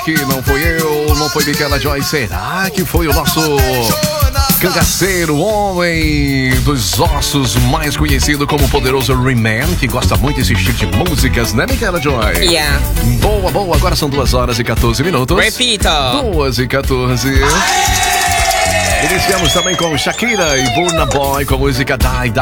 Que não foi eu, não foi Micaela Joy. Será que foi o nosso cangaceiro, homem dos ossos, mais conhecido como o poderoso Rayman, que gosta muito desse estilo de músicas, né, Micaela Joy? Yeah. Boa, boa. Agora são 2h14. Repita. 2h14. Iniciamos também com Shakira e Burna Boy com a música Die,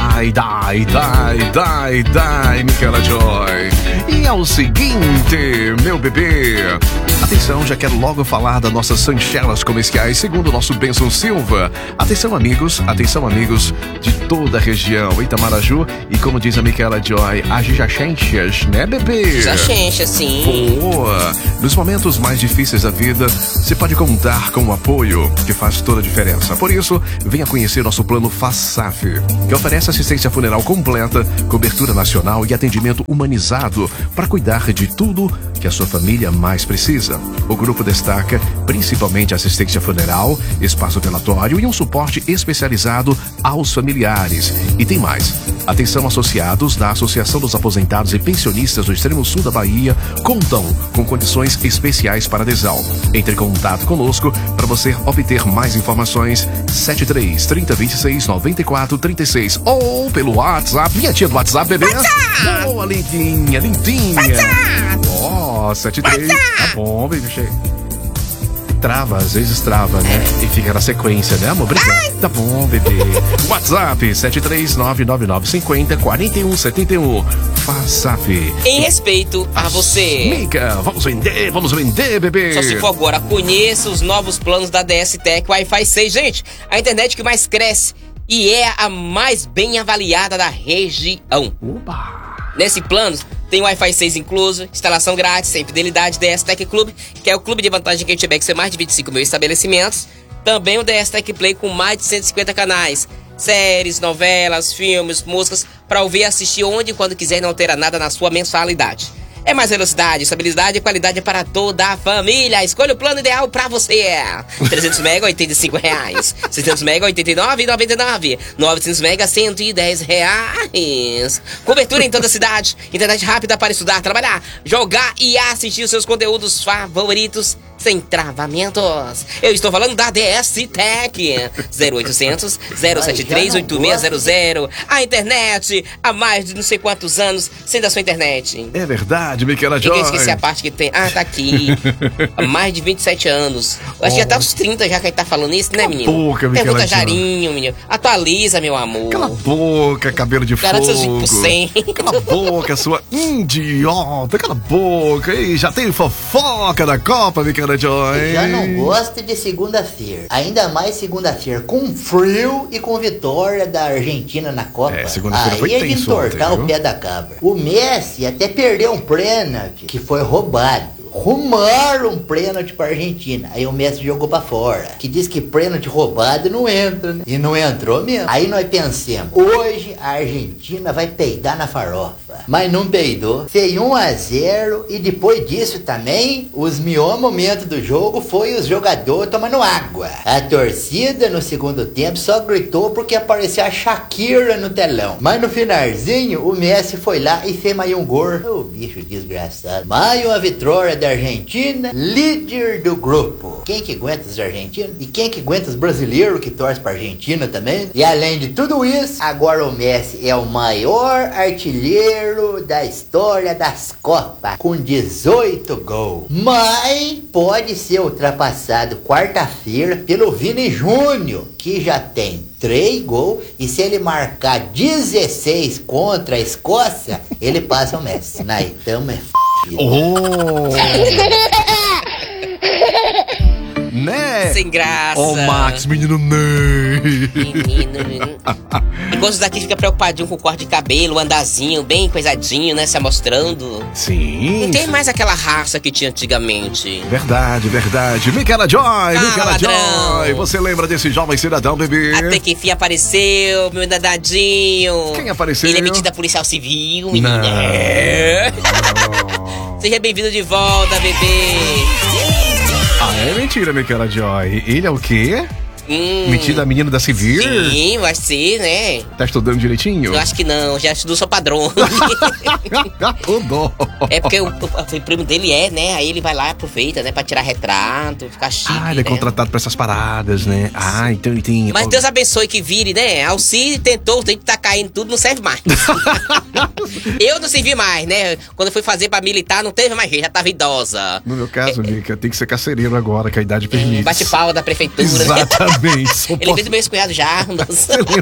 Micaela Joy. E é o seguinte, meu bebê. Atenção, já quero logo falar das nossas sanchelas comerciais, segundo o nosso Benson Silva. Atenção, amigos de toda a região, Itamaraju. E como diz a Micaela Joy, as jachenchas, né, bebê? Jachencha, sim. Boa! Nos momentos mais difíceis da vida, você pode contar com o apoio, que faz toda a diferença. Por isso, venha conhecer nosso plano FASAF, que oferece assistência funeral completa, cobertura nacional e atendimento humanizado para cuidar de tudo que a sua família mais precisa. O grupo destaca principalmente assistência funeral, espaço velatório e um suporte especializado aos familiares. E tem mais. Atenção, associados da Associação dos Aposentados e Pensionistas do Extremo Sul da Bahia contam com condições especiais para adesão. Entre em contato conosco para você obter mais informações. 73 30 26 94 36 ou pelo WhatsApp. Minha tia do WhatsApp, bebê. WhatsApp. Boa, lindinha. WhatsApp. Ó, 73. Tá bom, bebê. Trava, às vezes trava, né? E fica na sequência, né, amor? Obrigado. Tá bom, bebê. WhatsApp 73999504171. FASAF. Em respeito a você. Mica, vamos vender, bebê. Só se for agora, conheça os novos planos da DS Tech Wi-Fi 6. Gente, a internet que mais cresce e é a mais bem avaliada da região. Opa! Nesse plano, tem Wi-Fi 6 incluso, instalação grátis, sem fidelidade, DS Tech Club, que é o clube de vantagem que a gente tiver que ser mais de 25 mil estabelecimentos. Também o DS Tech Play com mais de 150 canais, séries, novelas, filmes, músicas, para ouvir e assistir onde e quando quiser e não terá nada na sua mensalidade. É mais velocidade, estabilidade e qualidade para toda a família. Escolha o plano ideal para você. 300 mega, R$85. 600 mega, R$89,99. 900 mega, R$110. Cobertura em toda a cidade. Internet rápida para estudar, trabalhar, jogar e assistir os seus conteúdos favoritos sem travamentos. Eu estou falando da DS Tech. 0800 073 8600. A internet há mais de não sei quantos anos sem da sua internet. É verdade, Micaela Joy. Ninguém esqueci a parte que tem. Ah, tá aqui. Há mais de 27 anos. Eu acho que até os 30 já que a gente tá falando isso, né, menino? Boca, Micaela Pergunta Joy. Jarinho, menino. Atualiza, meu amor. Cala a boca, cabelo de Garante seus fogo. 20%. Cala a boca, sua idiota. Cala a boca. E já tem fofoca da Copa, Micaela Joy. Já não gosta de segunda-feira. Ainda mais segunda-feira com frio e com vitória da Argentina na Copa. É, segunda-feira foi Aí é de tenso entortar ontem, o pé da cabra. O Messi até perdeu um pênalti que foi roubado. Rumaram um pênalti pra Argentina. Aí o Messi jogou pra fora. Que diz que pênalti roubado não entra, né? E não entrou mesmo. Aí nós pensamos, hoje a Argentina vai peidar na farofa. Mas não peidou. Fez 1-0 e depois disso também, os melhores momentos do jogo foi os jogadores tomando água. A torcida no segundo tempo só gritou porque apareceu a Shakira no telão. Mas no finalzinho, o Messi foi lá e fez mais um gol. Ô, bicho desgraçado. Mais uma vitória da Argentina, líder do grupo. Quem que aguenta os argentinos? E quem que aguenta os brasileiros que torcem pra Argentina também? E além de tudo isso, agora o Messi é o maior artilheiro da história das Copas, com 18 gols. Mas pode ser ultrapassado quarta-feira pelo Vini Júnior, que já tem 3 gols, e se ele marcar 16 contra a Escócia, ele passa o Messi. Então é Oh! Né? Sem graça. Ô, Max, menino Ney. Menino. Enquanto os daqui fica preocupadinho com o corte de cabelo, andazinho, bem coisadinho, né? Se amostrando. Sim. Não tem mais aquela raça que tinha antigamente. Verdade. Micaela Joy, Micaela ladrão. Joy. Você lembra desse jovem cidadão, bebê? Até que enfim apareceu, meu dadinho. Quem apareceu? Ele é metido a policial civil, Não. menina. Seja bem-vindo de volta, bebê. Ah, é mentira, Micaela Joy. Ele é o quê? Metida a menina da Civil? Sim, vai ser, né? Tá estudando direitinho? Eu acho que não, já estudou só padrão. O dó. É porque o primo dele né? Aí ele vai lá e aproveita, né? Pra tirar retrato, ficar chique. Ele é né? contratado pra essas paradas, né? Então ele tem... Mas Deus abençoe que vire, né? Alci tentou, tem que tá caindo tudo, não serve mais. Eu não servi mais, né? Quando eu fui fazer pra militar, não teve mais jeito, já tava idosa. No meu caso, Lica, tem que ser carcereiro agora, que a idade permite. Bate-pau da prefeitura. Exatamente. Ele fez o meu ex-cunhado já. Você lembra